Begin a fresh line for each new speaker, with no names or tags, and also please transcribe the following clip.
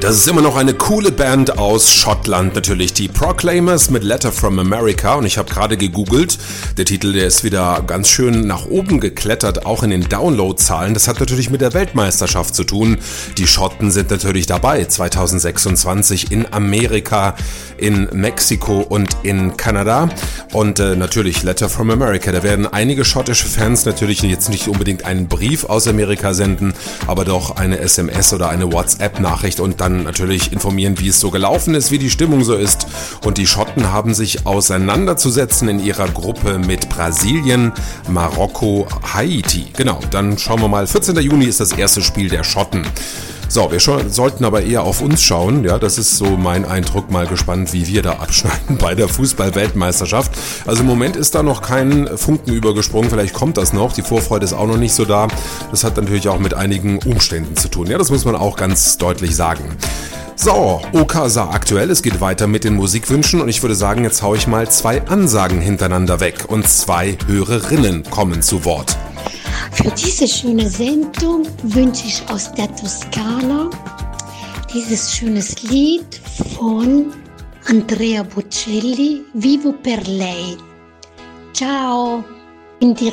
Das ist immer noch eine coole Band aus Schottland, natürlich die Proclaimers mit Letter from America, und ich habe gerade gegoogelt, der Titel, der ist wieder ganz schön nach oben geklettert, auch in den Downloadzahlen. Das hat natürlich mit der Weltmeisterschaft zu tun. Die Schotten sind natürlich dabei, 2026 in Amerika, in Mexiko und in Kanada, und natürlich Letter from America. Da werden einige schottische Fans natürlich jetzt nicht unbedingt einen Brief aus Amerika senden, aber doch eine SMS oder eine WhatsApp-Nachricht und dann natürlich informieren, wie es so gelaufen ist, wie die Stimmung so ist. Und die Schotten haben sich auseinanderzusetzen in ihrer Gruppe mit Brasilien, Marokko, Haiti. Genau, dann schauen wir mal. 14. Juni ist das erste Spiel der Schotten. So, wir sollten aber eher auf uns schauen. Ja, das ist so mein Eindruck. Mal gespannt, wie wir da abschneiden bei der Fußball-Weltmeisterschaft. Also im Moment ist da noch kein Funken übergesprungen. Vielleicht kommt das noch. Die Vorfreude ist auch noch nicht so da. Das hat natürlich auch mit einigen Umständen zu tun. Ja, das muss man auch ganz deutlich sagen. So, Okasa aktuell. Es geht weiter mit den Musikwünschen und ich würde sagen, jetzt haue ich mal 2 Ansagen hintereinander weg und 2 Hörerinnen kommen zu Wort.
Für diese schöne Sendung wünsche ich aus der Toskana dieses schönes Lied von Andrea Bocelli, Vivo per lei. Ciao, in die